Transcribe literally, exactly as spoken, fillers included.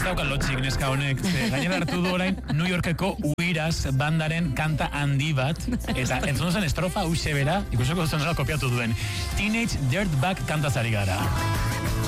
dauka lotxik neska honek. Gainera hartu du orain New Yorkeko Uiraz bandaren kanta handi bat, eta entzun zen estrofa hause bera, ikusiko zen nola kopiatu duen. Teenage Dirtbag kantazari gara.